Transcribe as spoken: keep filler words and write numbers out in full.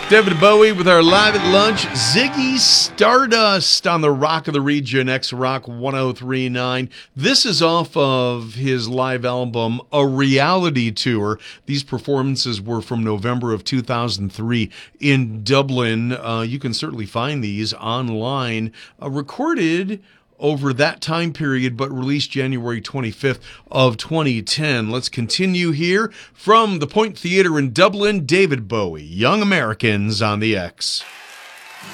David Bowie with our Live at Lunch. Ziggy Stardust on the Rock of the Region, X-Rock one oh three point nine. This is off of his live album, A Reality Tour. These performances were from November of two thousand three in Dublin. Uh, you can certainly find these online. Uh, recorded over that time period, but released January twenty-fifth of twenty ten. Let's continue here from the Point Theatre in Dublin. David Bowie, Young Americans on the X.